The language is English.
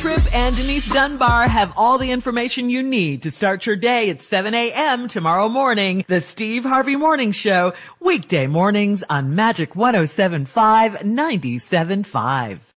Tripp and Denise Dunbar have all the information you need to start your day at 7 a.m. tomorrow morning. The Steve Harvey Morning Show, weekday mornings on Magic 107.5, 97.5.